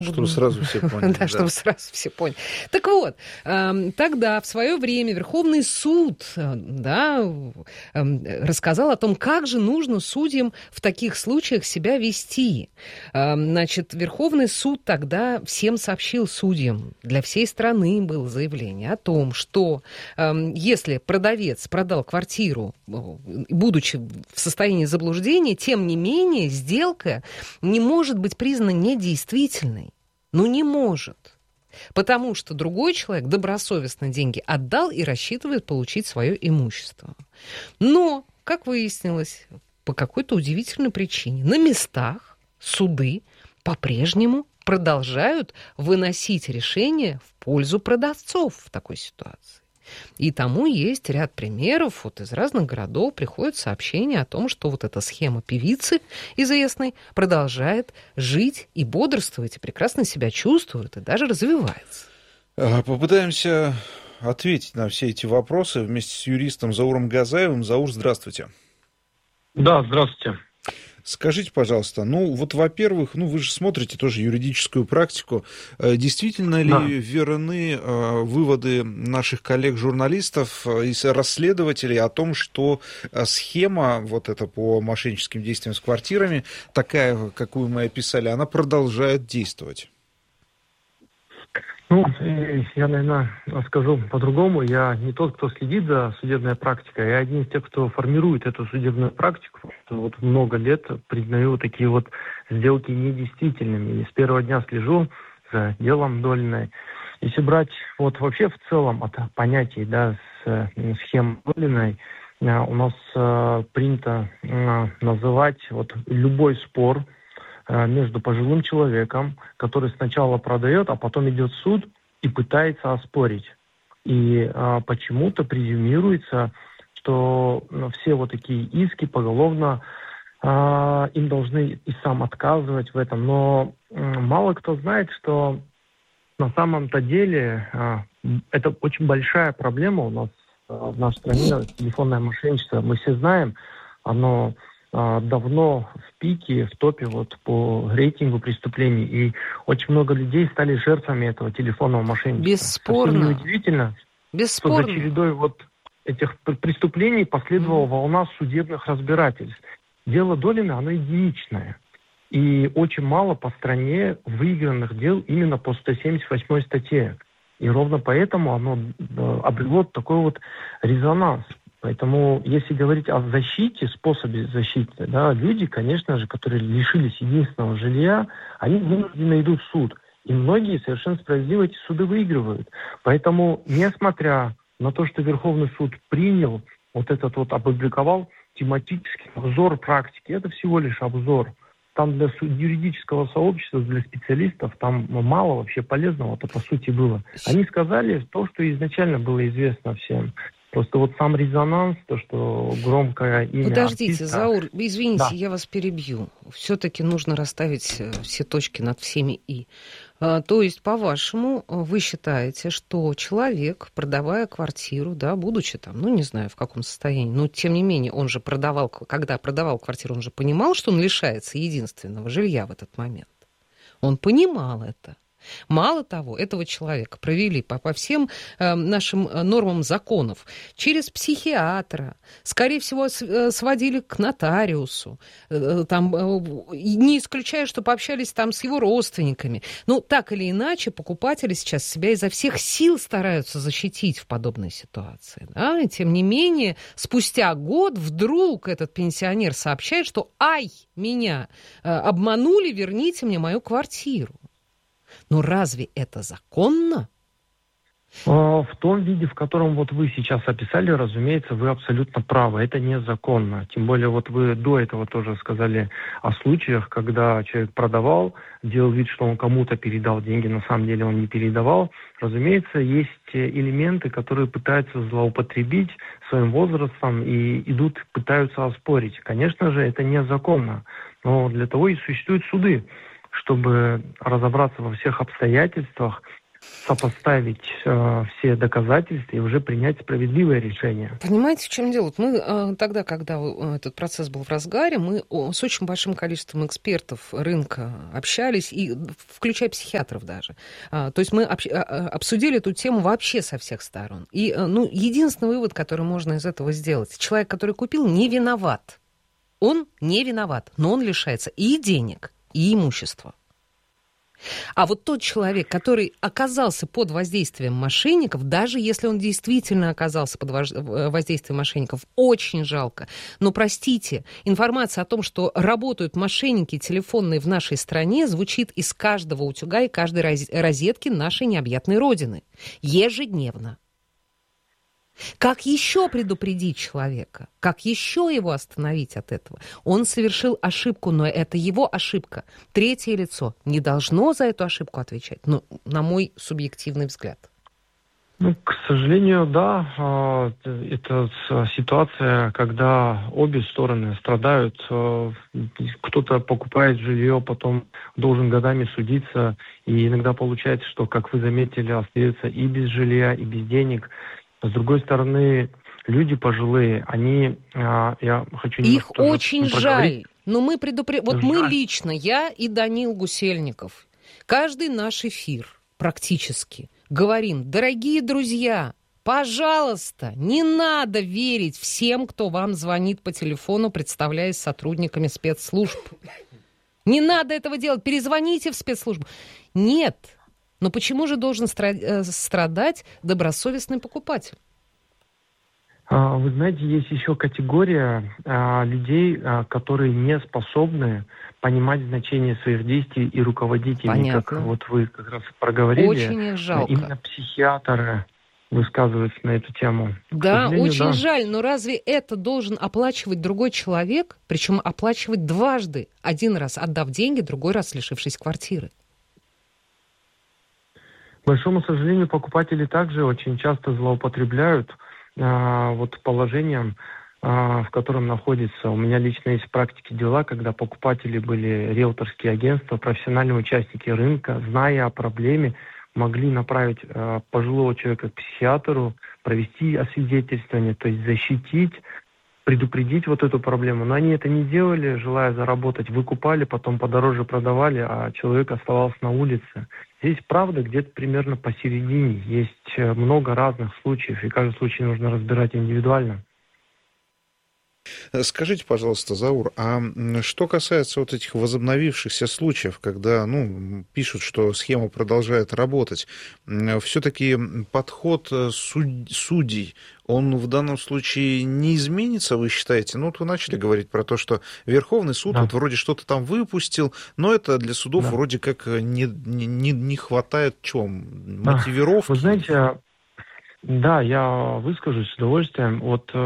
Чтобы сразу все поняли. Да, чтобы сразу все поняли. Так вот, тогда в свое время Верховный суд рассказал о том, как же нужно судьям в таких случаях себя вести. Значит, Верховный суд тогда всем сообщил судьям, для всей страны было заявление о том, что если продавец продал квартиру, будучи в состоянии заблуждения, тем не менее сделка не может быть признана недействительной. Ну, не может. Потому что другой человек добросовестно деньги отдал и рассчитывает получить свое имущество. Но, как выяснилось, по какой-то удивительной причине на местах суды по-прежнему продолжают выносить решения в пользу продавцов в такой ситуации. И тому есть ряд примеров. Вот из разных городов приходят сообщения о том, что вот эта схема певицы известной продолжает жить и бодрствовать, и прекрасно себя чувствует, и даже развивается. Попытаемся ответить на все эти вопросы вместе с юристом Зауром Газаевым. Заур, здравствуйте. Да, здравствуйте. Скажите, пожалуйста, во-первых, вы же смотрите тоже юридическую практику. Действительно ли верны выводы наших коллег-журналистов и расследователей о том, что схема вот эта по мошенническим действиям с квартирами, такая, какую мы описали, она продолжает действовать? Я, наверное, скажу по-другому. Я не тот, кто следит за судебной практикой, я один из тех, кто формирует эту судебную практику. Вот много лет признаю такие вот сделки недействительными. И с первого дня слежу за делом Долиной. Если брать вот вообще в целом от понятий, схем Долиной, у нас принято называть вот любой спор между пожилым человеком, который сначала продает, а потом идет в суд и пытается оспорить. И почему-то презюмируется, что все вот такие иски поголовно им должны и сам отказывать в этом. Но мало кто знает, что на самом-то деле это очень большая проблема у нас в нашей стране, телефонное мошенничество. Мы все знаем, оно давно в пике, в топе вот по рейтингу преступлений. И очень много людей стали жертвами этого телефонного мошенничества. Бесспорно. Совсем неудивительно, что за чередой вот этих преступлений последовала волна судебных разбирательств. Дело Долина, оно единичное. И очень мало по стране выигранных дел именно по 178 статье. И ровно поэтому оно обрело такой вот резонанс. Поэтому, если говорить о защите, способе защиты, люди, конечно же, которые лишились единственного жилья, они вынуждены идут в суд. И многие совершенно справедливо эти суды выигрывают. Поэтому, несмотря на то, что Верховный суд принял, опубликовал тематический обзор практики, это всего лишь обзор. Там для юридического сообщества, для специалистов, там мало вообще полезного-то по сути было. Они сказали то, что изначально было известно всем. Просто вот сам резонанс, то, что громкое имя Подождите, артиста... Заур, извините, я вас перебью. Все-таки нужно расставить все точки над всеми «и». То есть, по-вашему, вы считаете, что человек, продавая квартиру, будучи не знаю, в каком состоянии, но тем не менее, он же когда продавал квартиру, он же понимал, что он лишается единственного жилья в этот момент. Он понимал это. Мало того, этого человека провели по всем нашим нормам законов через психиатра, скорее всего, сводили к нотариусу, не исключая, что пообщались там с его родственниками. Так или иначе, покупатели сейчас себя изо всех сил стараются защитить в подобной ситуации. И тем не менее, спустя год вдруг этот пенсионер сообщает, что меня обманули, верните мне мою квартиру. Но разве это законно? В том виде, в котором вы сейчас описали, разумеется, вы абсолютно правы. Это незаконно. Тем более вы до этого тоже сказали о случаях, когда человек продавал, делал вид, что он кому-то передал деньги, на самом деле он не передавал. Разумеется, есть элементы, которые пытаются злоупотребить своим возрастом и пытаются оспорить. Конечно же, это незаконно. Но для того и существуют суды, чтобы разобраться во всех обстоятельствах, сопоставить все доказательства и уже принять справедливое решение. Понимаете, в чем дело? Мы тогда, когда этот процесс был в разгаре, мы с очень большим количеством экспертов рынка общались, и включая психиатров даже. То есть мы обсудили эту тему вообще со всех сторон. И единственный вывод, который можно из этого сделать: человек, который купил, не виноват. Он не виноват, но он лишается и денег, и имущества. А вот тот человек, который оказался под воздействием мошенников, даже если он действительно оказался под воздействием мошенников, очень жалко. Но, простите, информация о том, что работают мошенники телефонные в нашей стране, звучит из каждого утюга и каждой розетки нашей необъятной родины. Ежедневно. Как еще предупредить человека? Как еще его остановить от этого? Он совершил ошибку, но это его ошибка. Третье лицо не должно за эту ошибку отвечать, на мой субъективный взгляд. К сожалению, да. Это ситуация, когда обе стороны страдают. Кто-то покупает жилье, потом должен годами судиться. И иногда получается, что, как вы заметили, остается и без жилья, и без денег. С другой стороны, люди пожилые, они, я хочу их очень жаль, но мы вот мы лично, я и Данил Гусельников, каждый наш эфир практически говорим: дорогие друзья, пожалуйста, не надо верить всем, кто вам звонит по телефону, представляясь сотрудниками спецслужб. Не надо этого делать, перезвоните в спецслужбу. Нет. Но почему же должен страдать добросовестный покупатель? Вы знаете, есть еще категория людей, которые не способны понимать значение своих действий и руководить ими. Понятно. Как вот вы как раз проговорили. Очень их жалко. Именно психиатры высказываются на эту тему. Да, очень жаль, но разве это должен оплачивать другой человек? Причем оплачивать дважды. Один раз отдав деньги, другой раз лишившись квартиры. К большому сожалению, покупатели также очень часто злоупотребляют положением, в котором находится. У меня лично есть в практике дела, когда покупатели были риэлторские агентства, профессиональные участники рынка, зная о проблеме, могли направить пожилого человека к психиатру, провести освидетельствование, то есть защитить, предупредить вот эту проблему. Но они это не делали, желая заработать. Выкупали, потом подороже продавали, а человек оставался на улице. Здесь правда где-то примерно посередине. Есть много разных случаев, и каждый случай нужно разбирать индивидуально. Скажите, пожалуйста, Заур, а что касается вот этих возобновившихся случаев, когда, пишут, что схема продолжает работать, все-таки подход судей, он в данном случае не изменится, вы считаете? Вы начали говорить про то, что Верховный суд вот вроде что-то там выпустил, но это для судов вроде как не хватает мотивировки. Вы знаете, да, я выскажусь с удовольствием.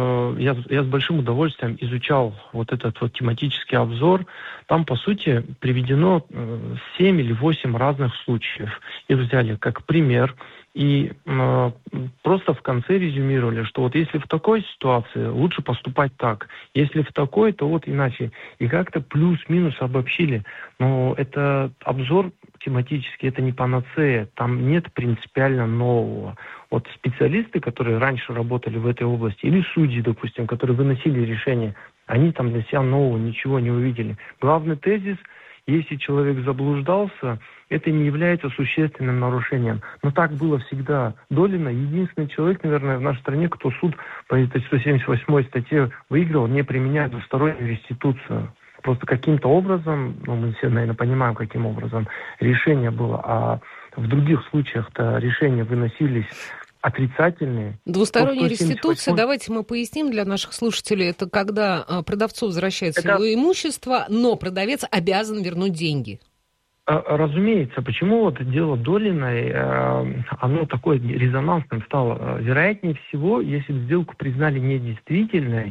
Я с большим удовольствием изучал вот этот тематический обзор. Там, по сути, приведено 7 или 8 разных случаев. Их взяли как пример и просто в конце резюмировали, что если в такой ситуации лучше поступать так, если в такой, то иначе. И как-то плюс-минус обобщили. Но это обзор тематический, это не панацея, там нет принципиально нового. Специалисты, которые раньше работали в этой области, или судьи, допустим, которые выносили решения, они там для себя нового ничего не увидели. Главный тезис: если человек заблуждался, это не является существенным нарушением. Но так было всегда. Долина — единственный человек, наверное, в нашей стране, кто суд по этой 178 статье выиграл, не применяя двустороннюю реституцию. Просто каким-то образом, мы все, наверное, понимаем, каким образом решение было, а в других случаях-то решения выносились отрицательные. Двусторонняя реституция, давайте мы поясним для наших слушателей, это когда продавцу возвращается его имущество, но продавец обязан вернуть деньги. Разумеется. Почему дело Долиной, оно такое резонансным стало? Вероятнее всего, если бы сделку признали недействительной,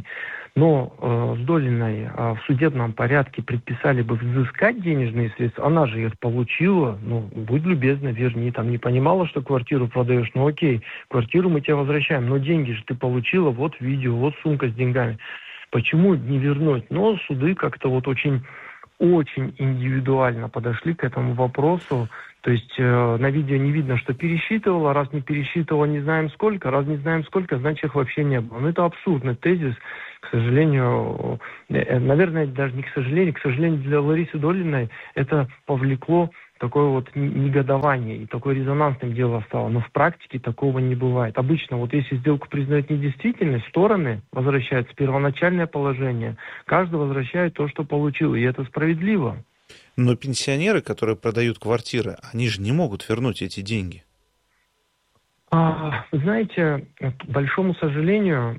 но с Долиной в судебном порядке предписали бы взыскать денежные средства, она же их получила, будь любезна, верни, не понимала, что квартиру продаешь, окей, квартиру мы тебе возвращаем, но деньги же ты получила, видео, сумка с деньгами. Почему не вернуть? Но суды как-то очень индивидуально подошли к этому вопросу. То есть на видео не видно, что пересчитывала, раз не пересчитывала, не знаем сколько, раз не знаем сколько, значит их вообще не было. Но это абсурдный тезис, к сожалению, наверное, даже не к сожалению, для Ларисы Долиной это повлекло такое вот негодование, и такое резонансным дело стало. Но в практике такого не бывает. Обычно, вот если сделку признают недействительной, стороны возвращают в первоначальное положение. Каждый возвращает то, что получил, и это справедливо. Но пенсионеры, которые продают квартиры, они же не могут вернуть эти деньги. Знаете, к большому сожалению,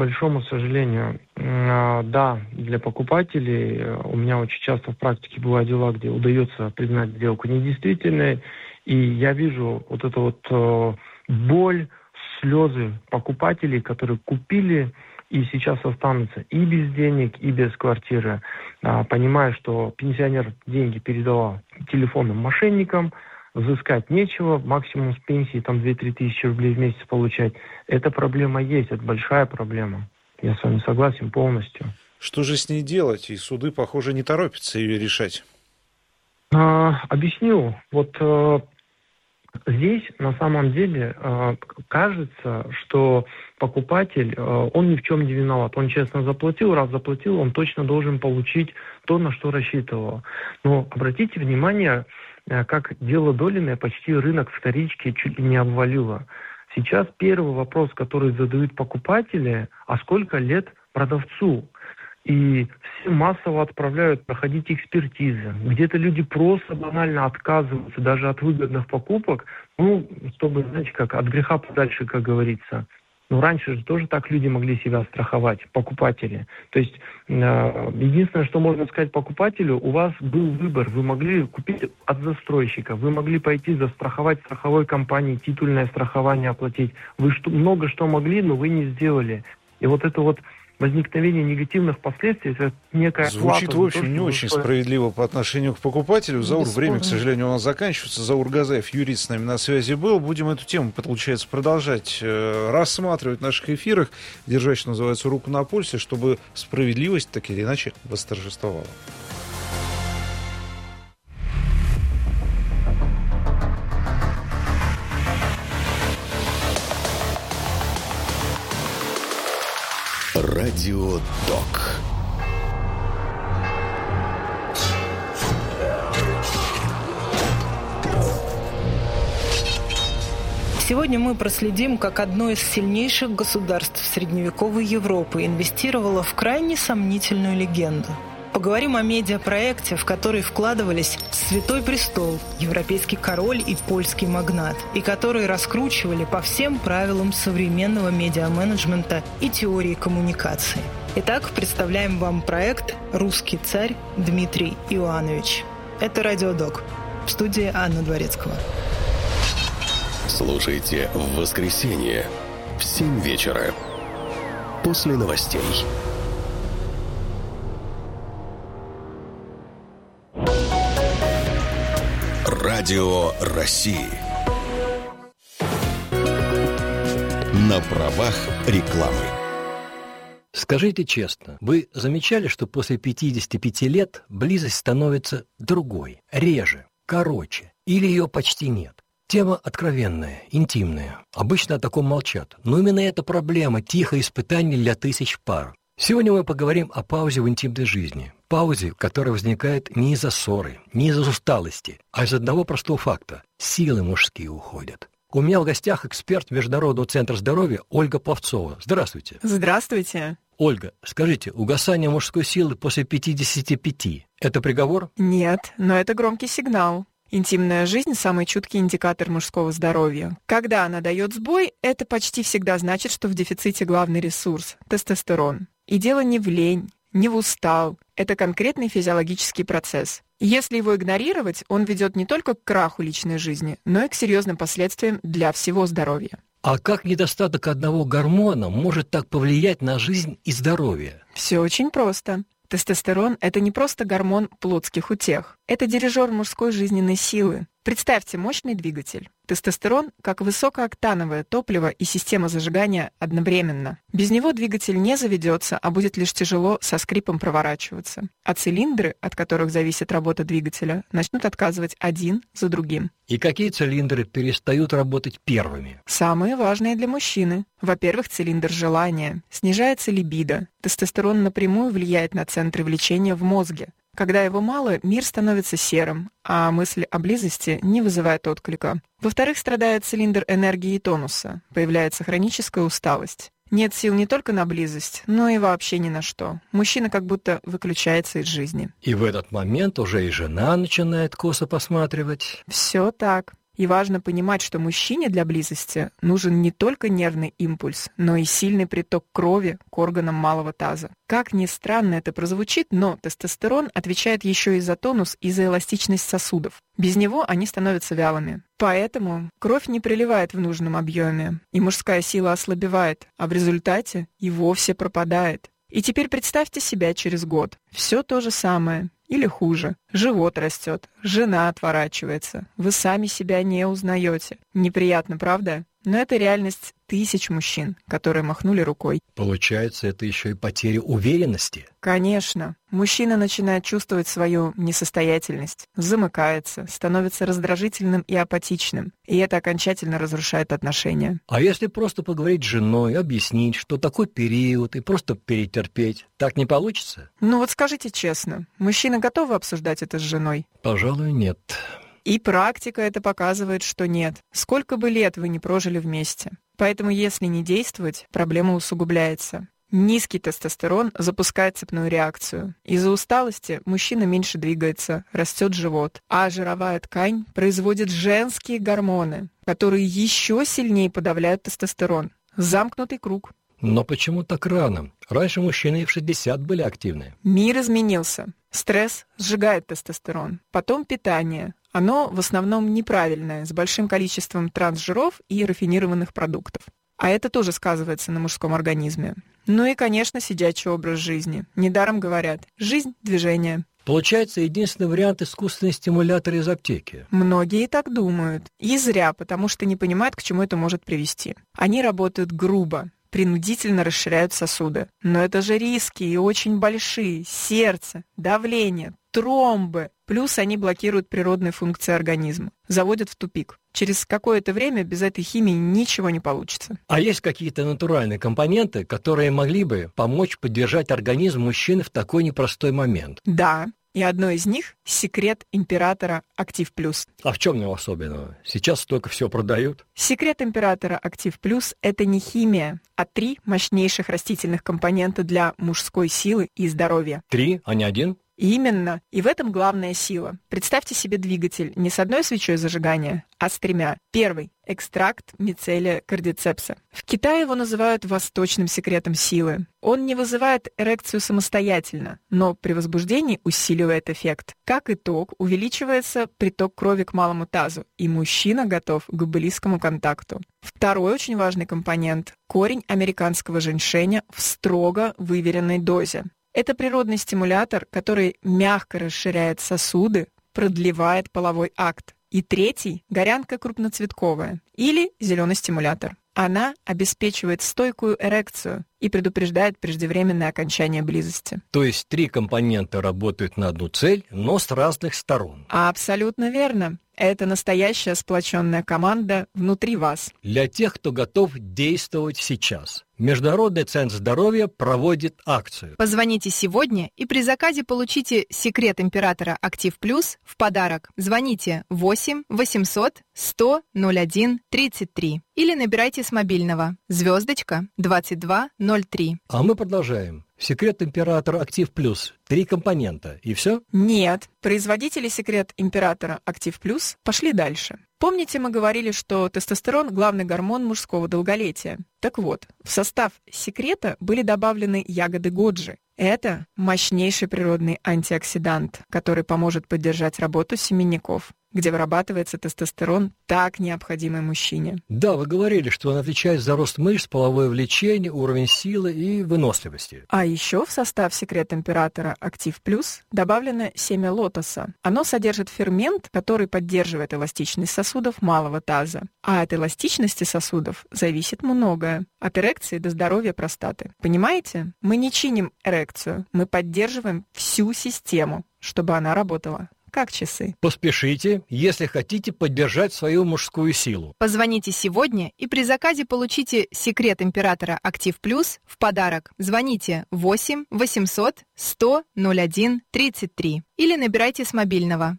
да, для покупателей у меня очень часто в практике бывают дела, где удается признать сделку недействительной, и я вижу вот эту вот боль, слезы покупателей, которые купили и сейчас останутся и без денег, и без квартиры, понимая, что пенсионер деньги передала телефонным мошенникам, взыскать нечего, максимум с пенсии там 2-3 тысячи рублей в месяц получать. Эта проблема есть, это большая проблема. Я с вами согласен полностью. Что же с ней делать? И суды, похоже, не торопятся ее решать. Объясню. Вот здесь на самом деле кажется, что покупатель, он ни в чем не виноват. Он честно заплатил, раз заплатил, он точно должен получить то, на что рассчитывал. Но обратите внимание, как дело Долиной почти рынок вторички чуть ли не обвалило. Сейчас первый вопрос, который задают покупатели, а сколько лет продавцу? И все массово отправляют проходить экспертизы. Где-то люди просто банально отказываются даже от выгодных покупок, чтобы, знаете, как от греха подальше, как говорится. Но раньше же тоже так люди могли себя страховать, покупатели. То есть единственное, что можно сказать покупателю, у вас был выбор. Вы могли купить от застройщика, вы могли пойти застраховать страховой компании, титульное страхование оплатить. Вы много что могли, но вы не сделали. И вот это вот возникновение негативных последствий, это некая звучит, плата. в общем, не очень справедливо по отношению к покупателю. Заур, время, к сожалению, у нас заканчивается. Заур Газаев, юрист, с нами на связи был. Будем эту тему, получается, продолжать рассматривать в наших эфирах, держать, что называется, руку на пульсе, чтобы справедливость так или иначе восторжествовала. Радио Док. Сегодня мы проследим, как одно из сильнейших государств средневековой Европы инвестировало в крайне сомнительную легенду. Поговорим о медиапроекте, в который вкладывались Святой Престол, европейский король и польский магнат, и которые раскручивали по всем правилам современного медиаменеджмента и теории коммуникации. Итак, представляем вам проект «Русский царь» Дмитрий Иоанович. Это Радио Док. В студии Анна Дворецкого. Слушайте в воскресенье в 7 вечера после новостей. Радио России. На правах рекламы. Скажите честно, вы замечали, что после 55 лет близость становится другой, реже, короче, или ее почти нет? Тема откровенная, интимная. Обычно о таком молчат. Но именно эта проблема – тихое испытание для тысяч пар. Сегодня мы поговорим о паузе в интимной жизни. Паузе, которая возникает не из-за ссоры, не из-за усталости, а из одного простого факта – силы мужские уходят. У меня в гостях эксперт Международного центра здоровья Ольга Пловцова. Здравствуйте. Здравствуйте. Ольга, скажите, угасание мужской силы после 55 – это приговор? Нет, но это громкий сигнал. Интимная жизнь – самый чуткий индикатор мужского здоровья. Когда она дает сбой, это почти всегда значит, что в дефиците главный ресурс – тестостерон. И дело не в лень, не в устал. Это конкретный физиологический процесс. Если его игнорировать, он ведет не только к краху личной жизни, но и к серьезным последствиям для всего здоровья. А как недостаток одного гормона может так повлиять на жизнь и здоровье? Все очень просто. Тестостерон – это не просто гормон плотских утех. Это дирижер мужской жизненной силы. Представьте мощный двигатель. Тестостерон как высокооктановое топливо и система зажигания одновременно. Без него двигатель не заведется, а будет лишь тяжело со скрипом проворачиваться. А цилиндры, от которых зависит работа двигателя, начнут отказывать один за другим. И какие цилиндры перестают работать первыми? Самые важные для мужчины. Во-первых, цилиндр желания. Снижается либидо. Тестостерон напрямую влияет на центры влечения в мозге. Когда его мало, мир становится серым, а мысль о близости не вызывает отклика. Во-вторых, страдает цилиндр энергии и тонуса. Появляется хроническая усталость. Нет сил не только на близость, но и вообще ни на что. Мужчина как будто выключается из жизни. И в этот момент уже и жена начинает косо посматривать. Все так. И важно понимать, что мужчине для близости нужен не только нервный импульс, но и сильный приток крови к органам малого таза. Как ни странно это прозвучит, но тестостерон отвечает еще и за тонус и за эластичность сосудов. Без него они становятся вялыми. Поэтому кровь не приливает в нужном объеме, и мужская сила ослабевает, а в результате и вовсе пропадает. И теперь представьте себя через год. Все то же самое. Или хуже. Живот растет, жена отворачивается. Вы сами себя не узнаете. Неприятно, правда? Но это реальность тысяч мужчин, которые махнули рукой. Получается, это еще и потеря уверенности? Конечно. Мужчина начинает чувствовать свою несостоятельность, замыкается, становится раздражительным и апатичным. И это окончательно разрушает отношения. А если просто поговорить с женой, объяснить, что такой период, и просто перетерпеть, так не получится? Ну вот скажите честно, мужчины готовы обсуждать это с женой? Пожалуй, нет. И практика это показывает, что нет. Сколько бы лет вы не прожили вместе. Поэтому если не действовать, проблема усугубляется. Низкий тестостерон запускает цепную реакцию. Из-за усталости мужчина меньше двигается, растет живот, а жировая ткань производит женские гормоны, которые еще сильнее подавляют тестостерон. Замкнутый круг. Но почему так рано? Раньше мужчины и в 60 были активны. Мир изменился. Стресс сжигает тестостерон. Потом питание. Оно в основном неправильное, с большим количеством трансжиров и рафинированных продуктов. А это тоже сказывается на мужском организме. Ну и, конечно, сидячий образ жизни. Недаром говорят: жизнь – движение. Получается, единственный вариант – искусственный стимулятор из аптеки. Многие так думают. И зря, потому что не понимают, к чему это может привести. Они работают грубо, принудительно расширяют сосуды. Но это же риски и очень большие. Сердце, давление, тромбы. Плюс они блокируют природные функции организма. Заводят в тупик. Через какое-то время без этой химии ничего не получится. А есть какие-то натуральные компоненты, которые могли бы помочь поддержать организм мужчины в такой непростой момент? Да. И одно из них – секрет императора Актив Плюс. А в чем его особенного? Сейчас столько всего продают. Секрет императора Актив Плюс – это не химия, а 3 мощнейших растительных компонента для мужской силы и здоровья. 3, а не 1? Именно. И в этом главная сила. Представьте себе двигатель не с одной свечой зажигания, а с 3. Первый – экстракт мицелия кардицепса. В Китае его называют восточным секретом силы. Он не вызывает эрекцию самостоятельно, но при возбуждении усиливает эффект. Как итог, увеличивается приток крови к малому тазу, и мужчина готов к близкому контакту. Второй очень важный компонент – корень американского женьшеня в строго выверенной дозе. Это природный стимулятор, который мягко расширяет сосуды, продлевает половой акт. И третий – горянка крупноцветковая или зеленый стимулятор. Она обеспечивает стойкую эрекцию и предупреждает преждевременное окончание близости. То есть 3 компонента работают на одну цель, но с разных сторон. Абсолютно верно. Это настоящая сплоченная команда внутри вас. Для тех, кто готов действовать сейчас. Международный центр здоровья проводит акцию. Позвоните сегодня и при заказе получите секрет императора Актив Плюс в подарок. Звоните 8 800 100 01 33 или набирайте с мобильного *2203. А мы продолжаем. Секрет императора Актив Плюс. 3 компонента. И все? Нет. Производители секрет императора Актив Плюс пошли дальше. Помните, мы говорили, что тестостерон – главный гормон мужского долголетия? Так вот, в состав секрета были добавлены ягоды годжи. Это мощнейший природный антиоксидант, который поможет поддержать работу семенников. где вырабатывается тестостерон, так необходимый мужчине. Да, вы говорили, что он отвечает за рост мышц, половое влечение, уровень силы и выносливости. А еще в состав «Секрет императора Актив Плюс» добавлено семя лотоса. Оно содержит фермент, который поддерживает эластичность сосудов малого таза. А от эластичности сосудов зависит многое. От эрекции до здоровья простаты. Понимаете? Мы не чиним эрекцию, мы поддерживаем всю систему, чтобы она работала как часы. Поспешите, если хотите поддержать свою мужскую силу. Позвоните сегодня и при заказе получите «Секрет императора Актив Плюс» в подарок. Звоните 8 800 100 01 33 или набирайте с мобильного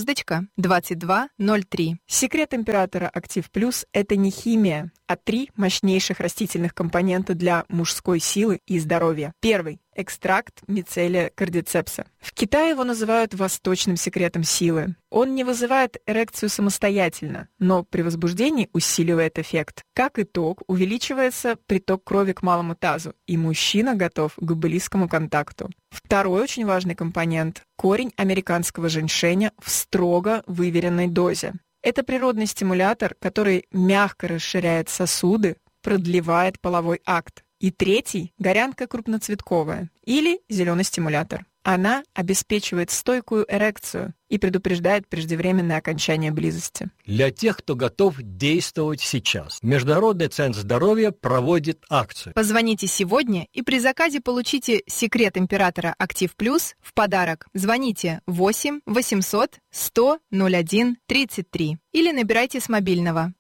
*2203. «Секрет императора Актив Плюс» — это не химия, а 3 мощнейших растительных компонента для мужской силы и здоровья. Первый — экстракт мицелия кардицепса. В Китае его называют восточным секретом силы. Он не вызывает эрекцию самостоятельно, но при возбуждении усиливает эффект. Как итог, увеличивается приток крови к малому тазу, и мужчина готов к близкому контакту. Второй очень важный компонент — корень американского женьшеня в строго выверенной дозе. Это природный стимулятор, который мягко расширяет сосуды, продлевает половой акт. И третий — горянка крупноцветковая или зеленый стимулятор. Она обеспечивает стойкую эрекцию и предупреждает преждевременное окончание близости. Для тех, кто готов действовать сейчас, Международный центр здоровья проводит акцию. Позвоните сегодня и при заказе получите «Секрет императора Актив Плюс» в подарок. Звоните 8 800 100 01 33 или набирайте с мобильного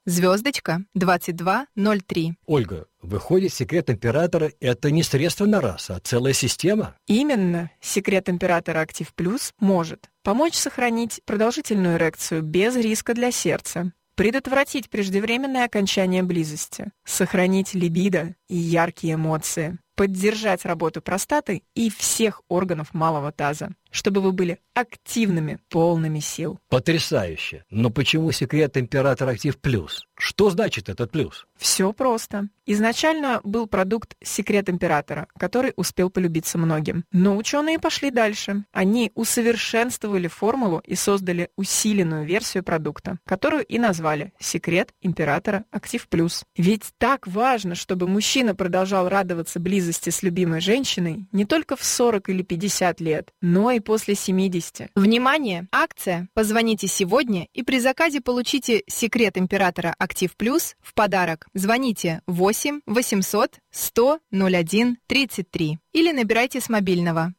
*2203. Ольга, выходит, «Секрет императора» — это не средство на раз, а целая система? Именно «Секрет императора Актив Плюс» может помочь сохранить продолжительную эрекцию без риска для сердца, предотвратить преждевременное окончание близости, сохранить либидо и яркие эмоции, поддержать работу простаты и всех органов малого таза, чтобы вы были активными, полными сил. Потрясающе! Но почему «Секрет императора Актив Плюс»? Что значит этот плюс? Все просто. Изначально был продукт «Секрет императора», который успел полюбиться многим. Но ученые пошли дальше. Они усовершенствовали формулу и создали усиленную версию продукта, которую и назвали «Секрет императора Актив Плюс». Ведь так важно, чтобы мужчина продолжал радоваться близости с любимой женщиной не только в 40 или 50 лет, но и после 70. Внимание! Акция! Позвоните сегодня и при заказе получите «Секрет императора Актив Плюс» в подарок. Звоните 8 800 100 01 33 или набирайте с мобильного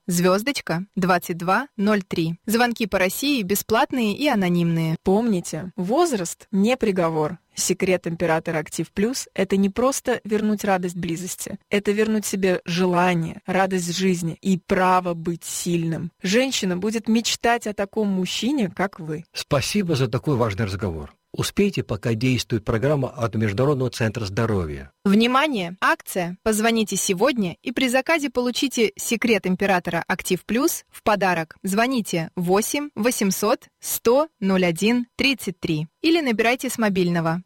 *2203. Звонки по России бесплатные и анонимные. Помните, возраст не приговор. «Секрет императора Актив Плюс» — это не просто вернуть радость близости. Это вернуть себе желание, радость жизни и право быть сильным. Женщина будет мечтать о таком мужчине, как вы. Спасибо за такой важный разговор. Успейте, пока действует программа от Международного центра здоровья. Внимание! Акция! Позвоните сегодня и при заказе получите «Секрет императора Актив Плюс» в подарок. Звоните 8 800 100 01 33 или набирайте с мобильного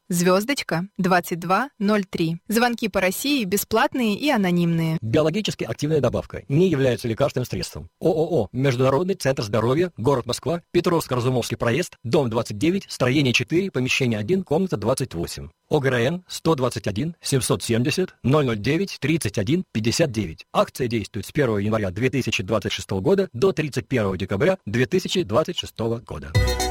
*2203. Звонки по России бесплатные и анонимные. Биологически активная добавка не является лекарственным средством. ООО «Международный центр здоровья», город Москва, Петровско-Разумовский проезд, дом 29, строение 4, помещение 1, комната 28. ОГРН 121 770 009 31 59. Акция действует с 1 января 2026 года до 31 декабря 2026 года.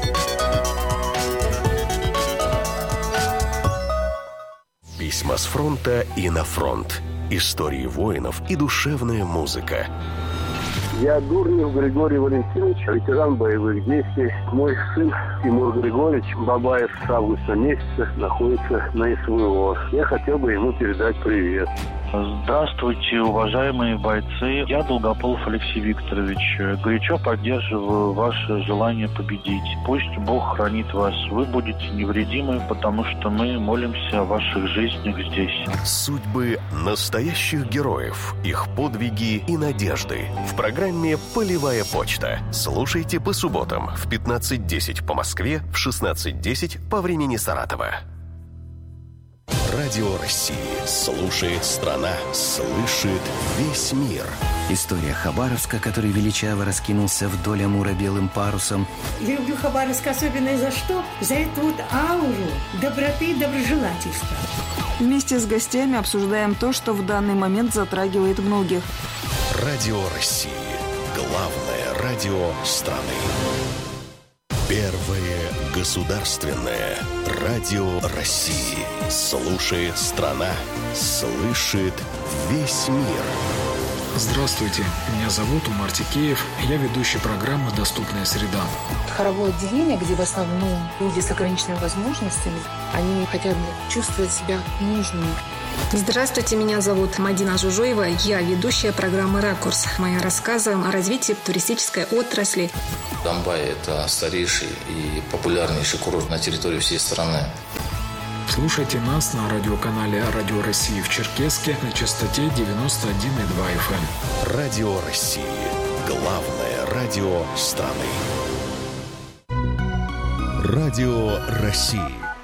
Письма с фронта и на фронт. Истории воинов и душевная музыка. Я Дурнев Григорий Валентинович, ветеран боевых действий. Мой сын Тимур Григорьевич Бабаев с августа месяца находится на СВО. Я хотел бы ему передать привет. Здравствуйте, уважаемые бойцы. Я Долгополов Алексей Викторович. Горячо поддерживаю ваше желание победить. Пусть Бог хранит вас. Вы будете невредимы, потому что мы молимся о ваших жизнях здесь. Судьбы настоящих героев, их подвиги и надежды. В программе «Полевая почта». Слушайте по субботам в 15:10 по Москве, в 16:10 по времени Саратова. Радио России. Слушает страна, слышит весь мир. История Хабаровска, который величаво раскинулся вдоль Амура белым парусом. Я люблю Хабаровск особенно за что? За эту вот ауру доброты и доброжелательства. Вместе с гостями обсуждаем то, что в данный момент затрагивает многих. Радио России. Главное радио страны. Первое государственное радио России. Слушает страна, слышит весь мир. Здравствуйте, меня зовут Умар Тикеев, я ведущий программы «Доступная среда». Хоровое отделение, где в основном люди с ограниченными возможностями, они хотят чувствовать себя нужными. Здравствуйте, меня зовут Мадина Жужоева, я ведущая программы «Ракурс». Мои рассказы о развитии туристической отрасли. Донбай – это старейший и популярнейший курорт на территории всей страны. Слушайте нас на радиоканале «Радио России» в Черкесске на частоте 91,2 FM. Радио России. Главное радио страны. Радио России.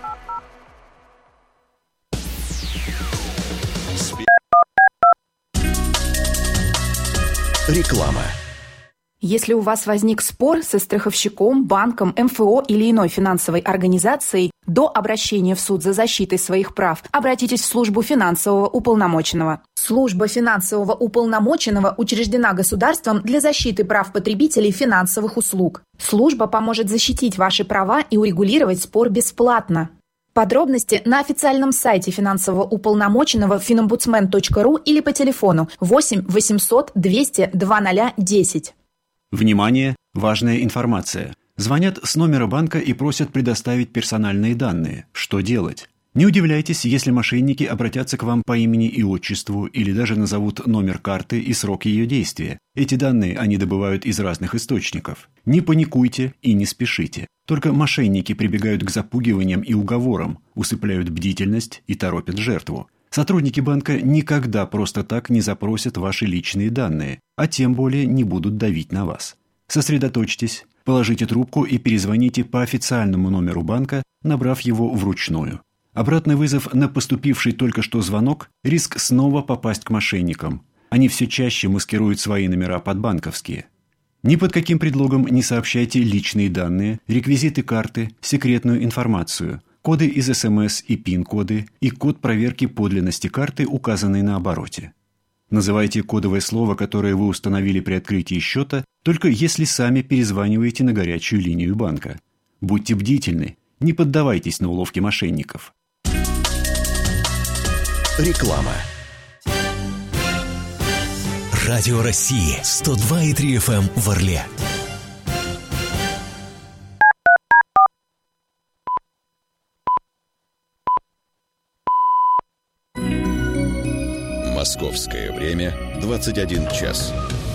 Реклама. Если у вас возник спор со страховщиком, банком, МФО или иной финансовой организацией, до обращения в суд за защитой своих прав обратитесь в службу финансового уполномоченного. Служба финансового уполномоченного учреждена государством для защиты прав потребителей финансовых услуг. Служба поможет защитить ваши права и урегулировать спор бесплатно. Подробности на официальном сайте финансового уполномоченного finombudsman.ru или по телефону 8 800 200 2010. Внимание! Важная информация. Звонят с номера банка и просят предоставить персональные данные. Что делать? Не удивляйтесь, если мошенники обратятся к вам по имени и отчеству или даже назовут номер карты и срок ее действия. Эти данные они добывают из разных источников. Не паникуйте и не спешите. Только мошенники прибегают к запугиваниям и уговорам, усыпляют бдительность и торопят жертву. Сотрудники банка никогда просто так не запросят ваши личные данные, а тем более не будут давить на вас. Сосредоточьтесь, положите трубку и перезвоните по официальному номеру банка, набрав его вручную. Обратный вызов на поступивший только что звонок – риск снова попасть к мошенникам. Они все чаще маскируют свои номера под банковские. Ни под каким предлогом не сообщайте личные данные, реквизиты карты, секретную информацию, коды из СМС и ПИН-коды и код проверки подлинности карты, указанный на обороте. Называйте кодовое слово, которое вы установили при открытии счета, только если сами перезваниваете на горячую линию банка. Будьте бдительны, не поддавайтесь на уловки мошенников. Реклама. Радио России 102,3 FM в Орле. Московское время 21 час.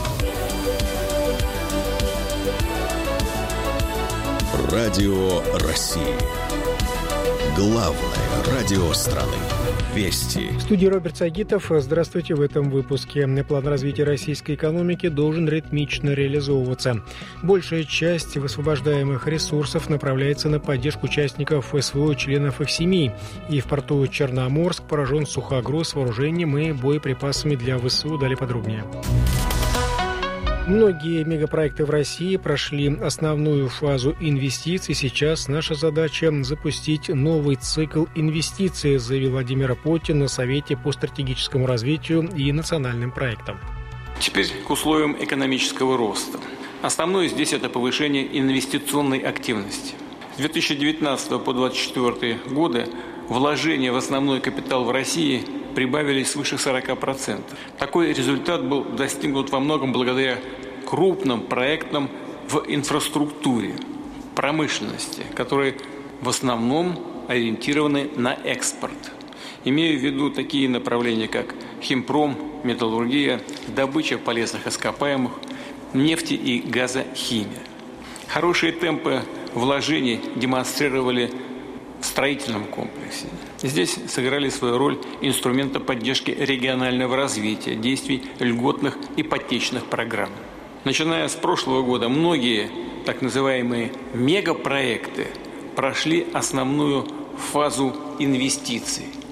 Радио России. Главное радио страны. Вести. В студии Роберт Сагитов. Здравствуйте. В этом выпуске. План развития российской экономики должен ритмично реализовываться. Большая часть высвобождаемых ресурсов направляется на поддержку участников СВО и членов их семей. И в порту Черноморск поражен сухогруз с вооружением и боеприпасами для ВСУ. Далее подробнее. Многие мегапроекты в России прошли основную фазу инвестиций. Сейчас наша задача – запустить новый цикл инвестиций, заявил Владимир Путин на Совете по стратегическому развитию и национальным проектам. Теперь к условиям экономического роста. Основное здесь – это повышение инвестиционной активности. С 2019 по 2024 годы вложения в основной капитал в России прибавились свыше 40%. Такой результат был достигнут во многом благодаря крупным проектам в инфраструктуре, промышленности, которые в основном ориентированы на экспорт. Имею в виду такие направления, как химпром, металлургия, добыча полезных ископаемых, нефти и газохимия. Хорошие темпы вложений демонстрировали в строительном комплексе. Здесь сыграли свою роль инструменты поддержки регионального развития, действий льготных ипотечных программ. Начиная с прошлого года многие так называемые мегапроекты прошли основную фазу инвестиций.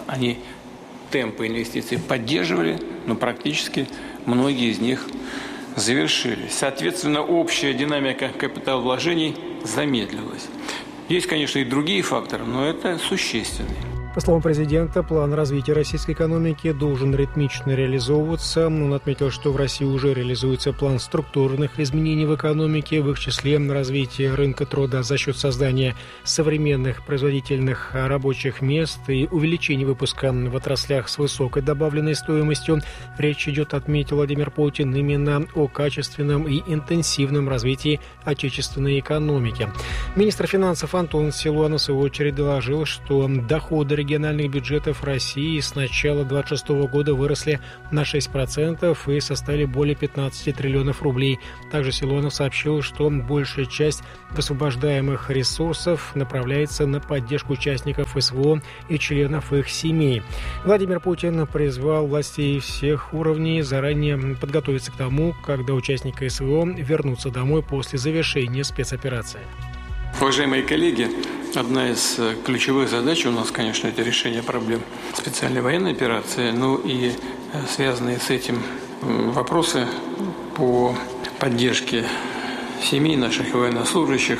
Они темпы инвестиций поддерживали, но практически многие из них завершились. Соответственно, общая динамика капиталовложений замедлилась. Есть, конечно, и другие факторы, но это существенные. По словам президента, план развития российской экономики должен ритмично реализовываться. Он отметил, что в России уже реализуется план структурных изменений в экономике, в их числе развитие рынка труда за счет создания современных производительных рабочих мест и увеличения выпуска в отраслях с высокой добавленной стоимостью. Речь идет, отметил Владимир Путин, именно о качественном и интенсивном развитии отечественной экономики. Министр финансов Антон Силуанов, в свою очередь, доложил, что доходы региональных бюджетов России с начала 2026 года выросли на 6% и составили более 15 триллионов рублей. Также Силуанов сообщил, что большая часть высвобождаемых ресурсов направляется на поддержку участников СВО и членов их семей. Владимир Путин призвал властей всех уровней заранее подготовиться к тому, когда участники СВО вернутся домой после завершения спецоперации. Уважаемые коллеги, одна из ключевых задач у нас, конечно, это решение проблем специальной военной операции, ну и связанные с этим вопросы по поддержке семей наших военнослужащих,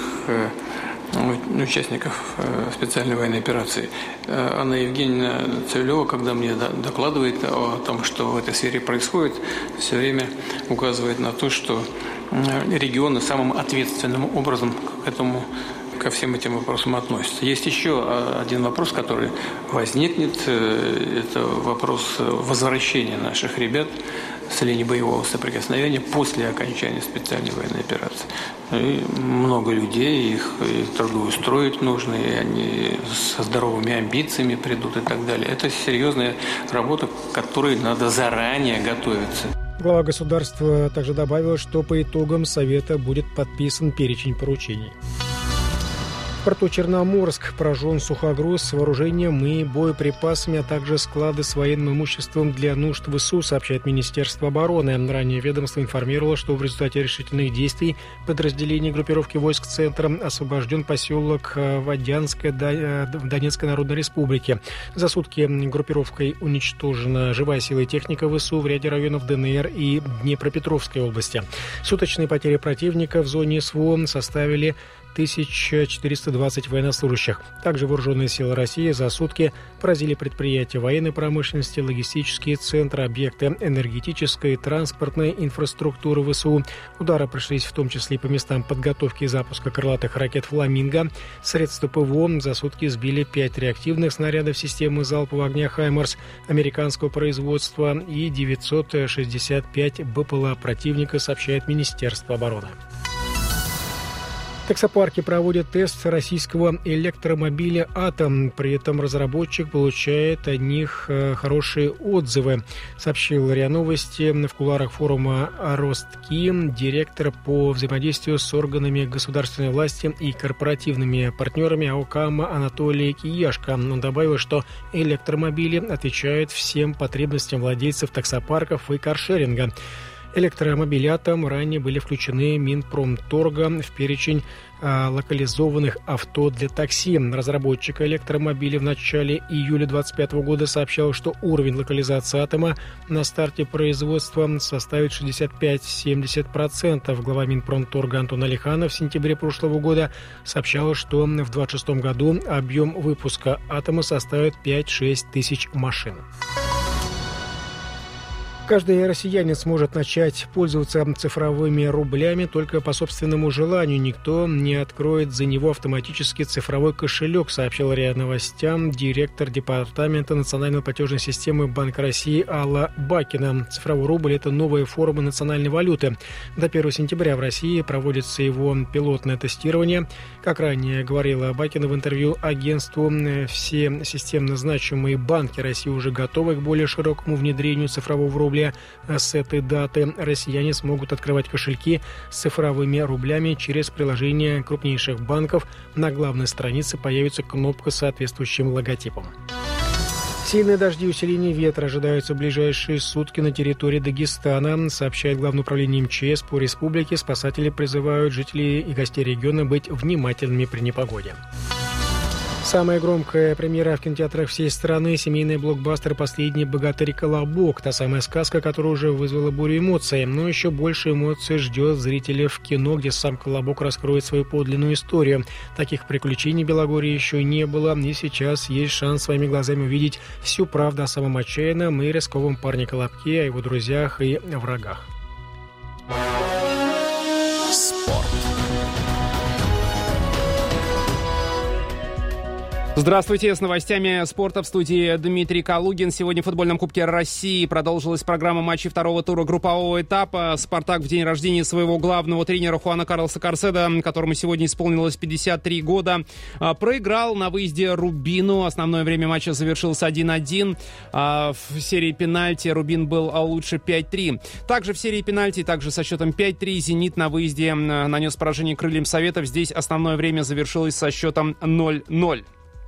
участников специальной военной операции. Анна Евгеньевна Цивилева, когда мне докладывает о том, что в этой сфере происходит, все время указывает на то, что регионы самым ответственным образом ко всем этим вопросам относятся. Есть еще один вопрос, который возникнет. Это вопрос возвращения наших ребят с линии боевого соприкосновения после окончания специальной военной операции. И много людей, их трудоустроить нужно, и они со здоровыми амбициями придут и так далее. Это серьезная работа, к которой надо заранее готовиться. Глава государства также добавил, что по итогам Совета будет подписан перечень поручений. В порту Черноморск поражен сухогруз с вооружением и боеприпасами, а также склады с военным имуществом для нужд ВСУ, сообщает Министерство обороны. Ранее ведомство информировало, что в результате решительных действий подразделений группировки войск «Центр» освобожден поселок Водянское в Донецкой Народной Республике. За сутки группировкой уничтожена живая сила и техника ВСУ в ряде районов ДНР и Днепропетровской области. Суточные потери противника в зоне СВО составили 1420 военнослужащих. Также вооруженные силы России за сутки поразили предприятия военной промышленности, логистические центры, объекты энергетической и транспортной инфраструктуры ВСУ. Удары пришлись в том числе и по местам подготовки и запуска крылатых ракет «Фламинго». Средства ПВО за сутки сбили 5 реактивных снарядов системы залпового огня «Хаймарс» американского производства и 965 БПЛА противника, сообщает Министерство обороны. Таксопарки проводят тест российского электромобиля «Атом». При этом разработчик получает о них хорошие отзывы, сообщил РИА Новости в кулуарах форума «Ростки» директор по взаимодействию с органами государственной власти и корпоративными партнерами АО «Кама» Анатолий Кияшко. Он добавил, что электромобили отвечают всем потребностям владельцев таксопарков и каршеринга. Электромобили «Атом» ранее были включены Минпромторга в перечень локализованных авто для такси. Разработчик электромобилей в начале июля 2025 года сообщал, что уровень локализации «Атома» на старте производства составит 65-70%. Глава Минпромторга Антон Алиханов в сентябре прошлого года сообщал, что в 2026 году объем выпуска «Атома» составит 5-6 тысяч машин. Каждый россиянин сможет начать пользоваться цифровыми рублями только по собственному желанию. Никто не откроет за него автоматически цифровой кошелек, сообщил РИА Новостям директор Департамента национальной платежной системы Банка России Алла Бакина. Цифровой рубль – это новая форма национальной валюты. До 1 сентября в России проводится его пилотное тестирование. Как ранее говорила Бакина в интервью агентству, все системно значимые банки России уже готовы к более широкому внедрению цифрового рубля. С этой даты россияне смогут открывать кошельки с цифровыми рублями через приложение крупнейших банков. На главной странице появится кнопка с соответствующим логотипом. Сильные дожди и усиление ветра ожидаются в ближайшие сутки на территории Дагестана, сообщает Главное управление МЧС по республике. Спасатели призывают жителей и гостей региона быть внимательными при непогоде. Самая громкая премьера в кинотеатрах всей страны — семейный блокбастер «Последний богатырь Колобок». Та самая сказка, которая уже вызвала бурю эмоций. Но еще больше эмоций ждет зрителей в кино, где сам Колобок раскроет свою подлинную историю. Таких приключений в Белогорье еще не было, и сейчас есть шанс своими глазами увидеть всю правду о самом отчаянном и рисковом парне Колобке, о его друзьях и врагах. Спорт. Здравствуйте, с новостями спорта в студии Дмитрий Калугин. Сегодня в футбольном Кубке России продолжилась программа матчей второго тура группового этапа. «Спартак» в день рождения своего главного тренера Хуана Карлоса Карседа, которому сегодня исполнилось 53 года, проиграл на выезде Рубину. Основное время матча завершилось 1-1. В серии пенальти Рубин был лучше 5-3. Также в серии пенальти, также со счетом 5-3, «Зенит» на выезде нанес поражение Крыльям Советов. Здесь основное время завершилось со счетом 0-0.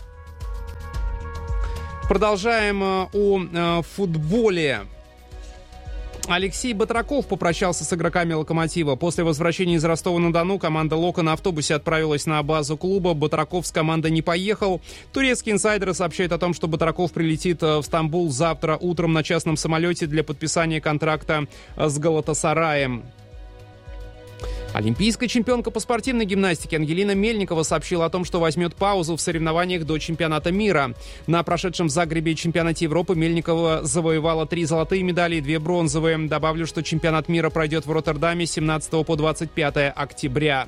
Продолжаем о футболе. Алексей Батраков попрощался с игроками «Локомотива». После возвращения из Ростова-на-Дону команда «Локо» на автобусе отправилась на базу клуба. Батраков с командой не поехал. Турецкие инсайдеры сообщают о том, что Батраков прилетит в Стамбул завтра утром на частном самолете для подписания контракта с «Галатасараем». Олимпийская чемпионка по спортивной гимнастике Ангелина Мельникова сообщила о том, что возьмет паузу в соревнованиях до чемпионата мира. На прошедшем в Загребе чемпионате Европы Мельникова завоевала 3 золотые медали и 2 бронзовые. Добавлю, что чемпионат мира пройдет в Роттердаме с 17 по 25 октября.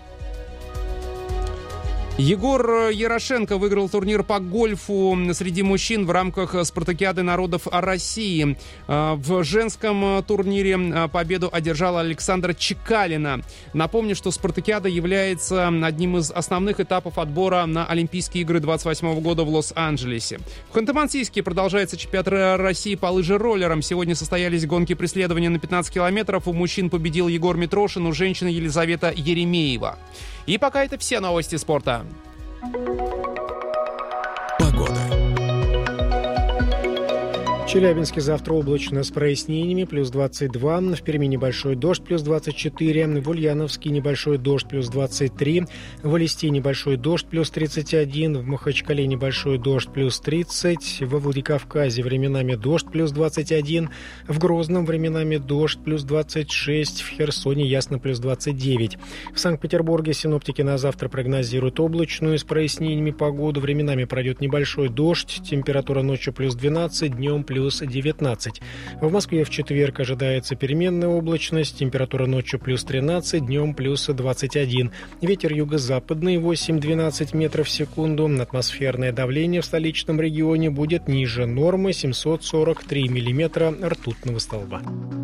Егор Ярошенко выиграл турнир по гольфу среди мужчин в рамках Спартакиады народов России. В женском турнире победу одержала Александра Чекалина. Напомню, что Спартакиада является одним из основных этапов отбора на Олимпийские игры 2028 года в Лос-Анджелесе. В Ханты-Мансийске продолжается чемпионат России по лыжероллерам. Сегодня состоялись гонки преследования на 15 километров. У мужчин победил Егор Митрошин, у женщин Елизавета Еремеева. И пока это все новости спорта. Погода. В Челябинске завтра облачно с прояснениями, плюс 22, в Перми небольшой дождь, плюс 24, в Ульяновске небольшой дождь, плюс 23, в Элисте небольшой дождь, плюс 31, в Махачкале небольшой дождь, плюс 30, во Владикавказе временами дождь, плюс 21, в Грозном временами дождь, плюс 26, в Херсоне ясно, плюс 29. В Санкт-Петербурге синоптики на завтра прогнозируют облачную с прояснениями погоду, временами пройдет небольшой дождь, температура ночью плюс 12, днем плюс 19. В Москве в четверг ожидается переменная облачность, температура ночью плюс 13, днем плюс 21. Ветер юго-западный 8-12 метров в секунду. Атмосферное давление в столичном регионе будет ниже нормы 743 миллиметра ртутного столба.